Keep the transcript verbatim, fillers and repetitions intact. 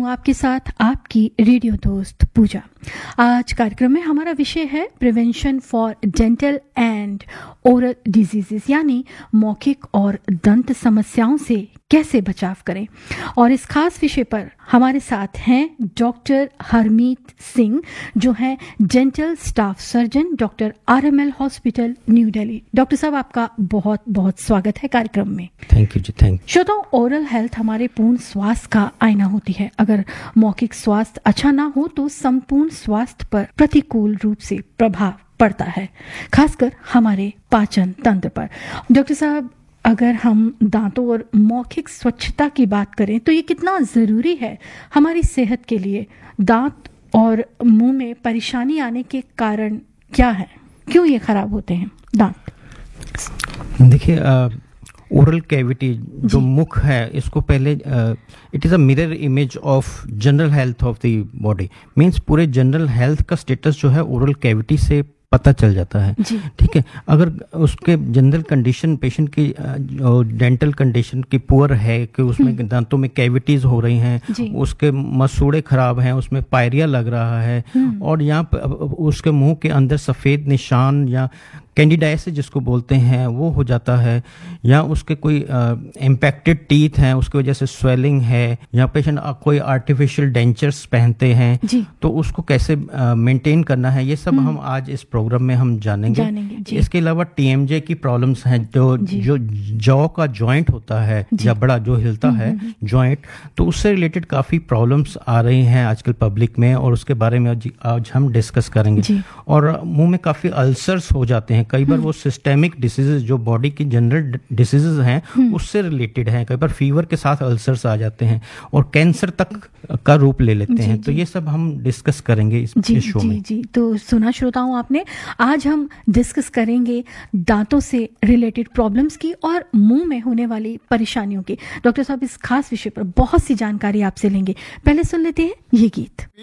हूँ आपके साथ आपकी रेडियो दोस्त पूजा। आज कार्यक्रम में हमारा विषय है prevention for dental and oral diseases, यानी मौखिक और दंत समस्याओं से कैसे बचाव करें। और इस खास विषय पर हमारे साथ हैं डॉक्टर हरमीत सिंह, जो हैं dental staff surgeon, doctor R M L hospital new Delhi. Doctor साहब, आपका बहुत बहुत स्वागत है कार्यक्रम में। Thank you ji, thank you. श्रोताओं, ओरल हेल्थ हमारे पूर्ण स्वास्थ्य का आईना होती है। अगर मौखिक स्वास्थ्य अच्छा ना हो तो संपूर्ण स्वास्थ्य पर प्रतिकूल रूप से प्रभाव पड़ता है, खासकर हमारे पाचन तंत्र पर। डॉक्टर साहब, अगर हम दांतों और मौखिक स्वच्छता की बात करें तो ये कितना ज़रूरी है हमारी सेहत के लिए। दांत और मुंह में परेशानी आने के कारण क्या है, क्यों ये खराब होते हैं दांत? देखिए, ओरल कैविटी जो मुख है, इसको पहले it is a mirror image of general health of the body. Means पूरे जनरल हेल्थ का स्टेटस जो है ओरल कैविटी से पता चल जाता है। ठीक है, अगर उसके जनरल कंडीशन पेशेंट की डेंटल कंडीशन की पुअर है कि उसमें दांतों में कैविटीज हो रही हैं, उसके मसूड़े खराब हैं, उसमें पायरिया लग रहा है, और यहाँ उसके मुंह के अंदर सफ़ेद निशान या कैंडिडाइसिस जिसको बोलते हैं वो हो जाता है, या उसके कोई इम्पैक्टेड टीथ हैं उसकी वजह से स्वेलिंग है, या पेशेंट कोई आर्टिफिशियल डेंचर्स पहनते हैं तो उसको कैसे मेंटेन करना है, ये सब हम आज इस प्रोग्राम में हम जानेंगे, जानेंगे इसके अलावा टीएमजे की प्रॉब्लम्स हैं, जो जो जॉ का जॉइंट होता है, जबड़ा जो हिलता है जॉइंट, तो उससे रिलेटेड काफ़ी प्रॉब्लम्स आ रही हैं आजकल पब्लिक में, और उसके बारे में आज हम डिस्कस करेंगे। और मुंह में काफ़ी अल्सर्स हो जाते हैं, कई बार वो सिस्टेमिक डिसीजेज जो बॉडी की जनरल डिसीजेज हैं उससे रिलेटेड हैं, कई बार फीवर के साथ अल्सर्स आ जाते हैं और कैंसर तक का रूप ले लेते हैं। तो ये सब हम डिस्कस करेंगे इस शो में। जी, तो सुना श्रोताओं आपने, आज हम डिस्कस करेंगे दांतों से रिलेटेड प्रॉब्लम्स की और मुंह में होने वाली परेशानियों की। डॉक्टर साहब, इस खास विषय पर बहुत सी जानकारी आपसे लेंगे, पहले सुन लेते हैं ये गीत।